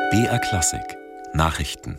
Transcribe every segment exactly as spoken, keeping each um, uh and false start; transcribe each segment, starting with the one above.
B R Klassik Nachrichten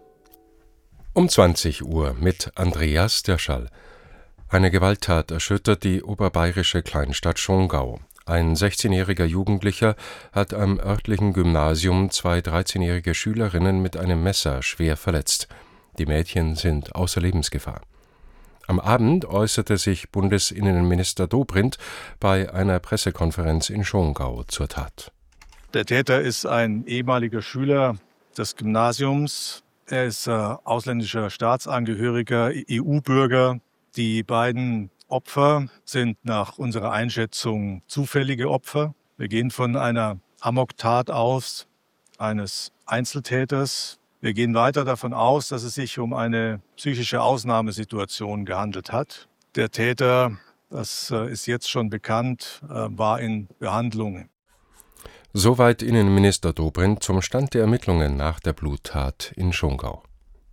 Um zwanzig Uhr mit Andreas Dirschall. Eine Gewalttat erschüttert die oberbayerische Kleinstadt Schongau. Ein sechzehnjähriger Jugendlicher hat am örtlichen Gymnasium zwei dreizehnjährige Schülerinnen mit einem Messer schwer verletzt. Die Mädchen sind außer Lebensgefahr. Am Abend äußerte sich Bundesinnenminister Dobrindt bei einer Pressekonferenz in Schongau zur Tat. Der Täter ist ein ehemaliger Schüler des Gymnasiums. Er ist äh, ausländischer Staatsangehöriger, E U-Bürger. Die beiden Opfer sind nach unserer Einschätzung zufällige Opfer. Wir gehen von einer Amoktat aus, eines Einzeltäters. Wir gehen weiter davon aus, dass es sich um eine psychische Ausnahmesituation gehandelt hat. Der Täter, das ist jetzt schon bekannt, war in Behandlung. Soweit Innenminister Dobrindt zum Stand der Ermittlungen nach der Bluttat in Schongau.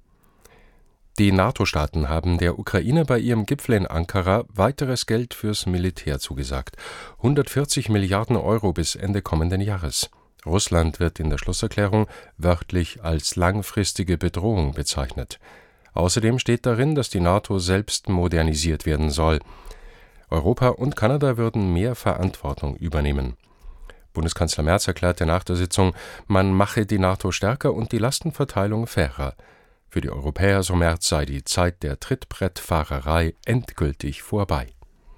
Die NATO-Staaten haben der Ukraine bei ihrem Gipfel in Ankara weiteres Geld fürs Militär zugesagt. hundertvierzig Milliarden Euro bis Ende kommenden Jahres. Russland wird in der Schlusserklärung wörtlich als langfristige Bedrohung bezeichnet. Außerdem steht darin, dass die NATO selbst modernisiert werden soll. Europa und Kanada würden mehr Verantwortung übernehmen. Bundeskanzler Merz erklärte nach der Sitzung, man mache die NATO stärker und die Lastenverteilung fairer. Für die Europäer, so Merz, sei die Zeit der Trittbrettfahrerei endgültig vorbei.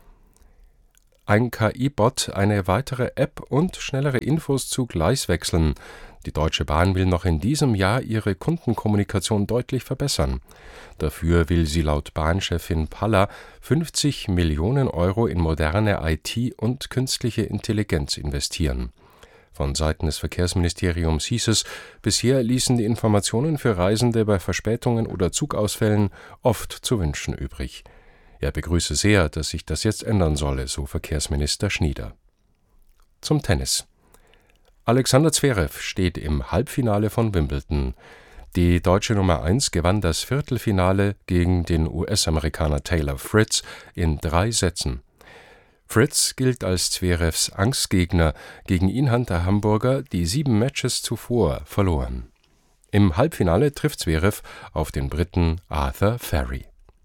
Ein K I-Bot, eine weitere App und schnellere Infos zu Gleiswechseln. Die Deutsche Bahn will noch in diesem Jahr ihre Kundenkommunikation deutlich verbessern. Dafür will sie laut Bahnchefin Palla fünfzig Millionen Euro in moderne I T und künstliche Intelligenz investieren. Von Seiten des Verkehrsministeriums hieß es, bisher ließen die Informationen für Reisende bei Verspätungen oder Zugausfällen oft zu wünschen übrig. Er begrüße sehr, dass sich das jetzt ändern solle, so Verkehrsminister Schnieder. Zum Tennis. Alexander Zverev steht im Halbfinale von Wimbledon. Die deutsche Nummer eins gewann das Viertelfinale gegen den U S-Amerikaner Taylor Fritz in drei Sätzen. Fritz gilt als Zverevs Angstgegner, gegen ihn hat der Hamburger die sieben Matches zuvor verloren. Im Halbfinale trifft Zverev auf den Briten Arthur Ferry.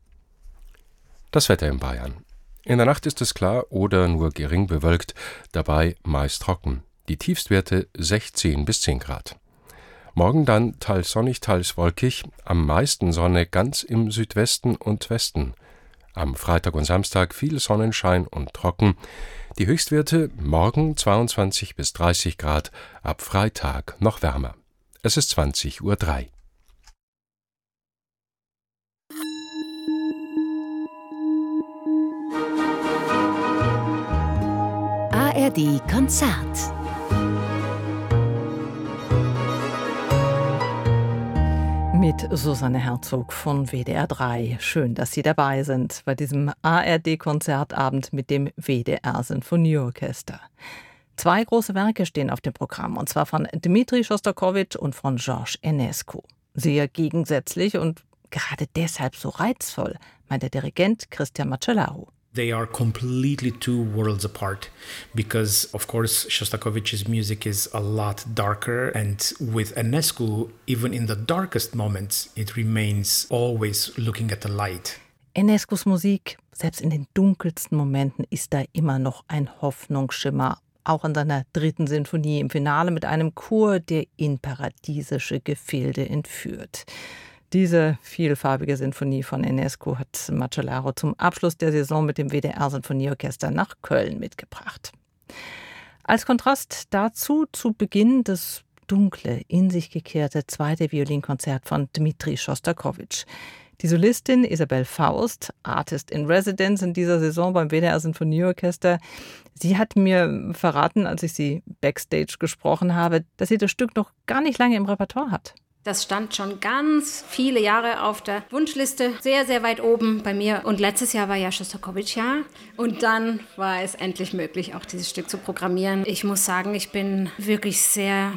Das Wetter in Bayern. In der Nacht ist es klar oder nur gering bewölkt, dabei meist trocken. Die Tiefstwerte sechzehn bis zehn Grad. Morgen dann teils sonnig, teils wolkig, am meisten Sonne ganz im Südwesten und Westen. Am Freitag und Samstag viel Sonnenschein und trocken. Die Höchstwerte morgen zweiundzwanzig bis dreißig Grad, ab Freitag noch wärmer. Es ist zwanzig Uhr drei. A R D Konzert. Mit Susanne Herzog von W D R drei. Schön, dass Sie dabei sind bei diesem A R D-Konzertabend mit dem W D R-Sinfonieorchester. Zwei große Werke stehen auf dem Programm, und zwar von Dmitri Schostakowitsch und von George Enescu. Sehr gegensätzlich und gerade deshalb so reizvoll, meint der Dirigent Christian Macellaro. They are completely two worlds apart because, of course, Shostakovich's music is a lot darker, and with Enescu, even in the darkest moments, it remains always looking at the light. Enescus Musik, selbst in den dunkelsten Momenten, ist da immer noch ein Hoffnungsschimmer. Auch in seiner dritten Sinfonie im Finale mit einem Chor, der in paradiesische Gefilde entführt. Diese vielfarbige Sinfonie von Enescu hat Macellaro zum Abschluss der Saison mit dem W D R-Sinfonieorchester nach Köln mitgebracht. Als Kontrast dazu zu Beginn das dunkle, in sich gekehrte zweite Violinkonzert von Dmitri Schostakowitsch. Die Solistin Isabel Faust, Artist in Residence in dieser Saison beim W D R-Sinfonieorchester, sie hat mir verraten, als ich sie backstage gesprochen habe, dass sie das Stück noch gar nicht lange im Repertoire hat. Das stand schon ganz viele Jahre auf der Wunschliste, sehr, sehr weit oben bei mir. Und letztes Jahr war ja Schostakowitsch-Jahr. Und dann war es endlich möglich, auch dieses Stück zu programmieren. Ich muss sagen, ich bin wirklich sehr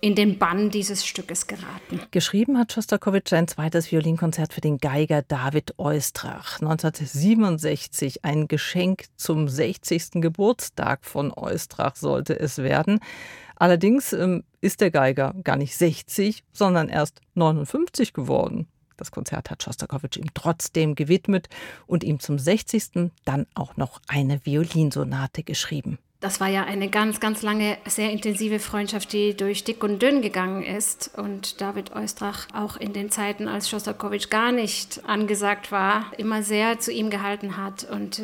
in den Bann dieses Stückes geraten. Geschrieben hat Schostakowitsch sein zweites Violinkonzert für den Geiger David Oistrakh. neunzehnhundertsiebenundsechzig, ein Geschenk zum sechzigsten Geburtstag von Oistrakh sollte es werden. Allerdings ähm, ist der Geiger gar nicht sechzig, sondern erst neunundfünfzig geworden. Das Konzert hat Schostakowitsch ihm trotzdem gewidmet und ihm zum sechzigsten dann auch noch eine Violinsonate geschrieben. Das war ja eine ganz, ganz lange, sehr intensive Freundschaft, die durch dick und dünn gegangen ist. Und David Oistrakh auch in den Zeiten, als Schostakowitsch gar nicht angesagt war, immer sehr zu ihm gehalten hat. Und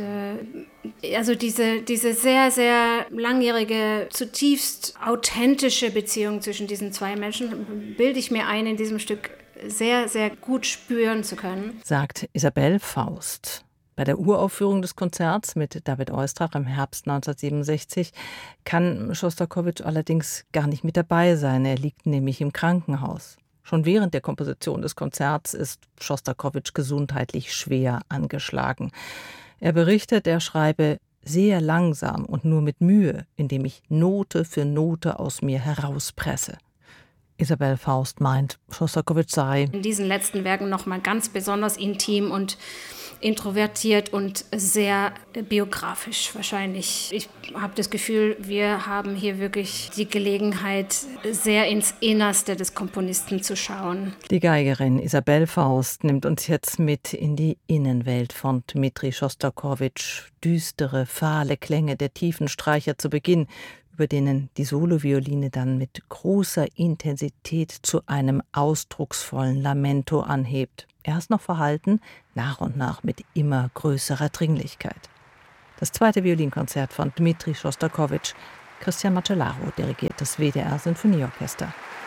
äh, also diese, diese sehr, sehr langjährige, zutiefst authentische Beziehung zwischen diesen zwei Menschen, bilde ich mir ein, in diesem Stück sehr, sehr gut spüren zu können. Sagt Isabel Faust. Bei der Uraufführung des Konzerts mit David Oistrakh im Herbst neunzehnhundertsiebenundsechzig kann Schostakowitsch allerdings gar nicht mit dabei sein. Er liegt nämlich im Krankenhaus. Schon während der Komposition des Konzerts ist Schostakowitsch gesundheitlich schwer angeschlagen. Er berichtet, er schreibe sehr langsam und nur mit Mühe, indem ich Note für Note aus mir herauspresse. Isabel Faust meint, Schostakowitsch sei in diesen letzten Werken nochmal ganz besonders intim und introvertiert und sehr biografisch wahrscheinlich. Ich habe das Gefühl, wir haben hier wirklich die Gelegenheit, sehr ins Innerste des Komponisten zu schauen. Die Geigerin Isabel Faust nimmt uns jetzt mit in die Innenwelt von Dmitri Schostakowitsch. Düstere, fahle Klänge der tiefen Streicher zu Beginn, über denen die Solovioline dann mit großer Intensität zu einem ausdrucksvollen Lamento anhebt. Erst noch verhalten, nach und nach mit immer größerer Dringlichkeit. Das zweite Violinkonzert von Dmitri Schostakowitsch. Christian Macellaro dirigiert das W D R Sinfonieorchester.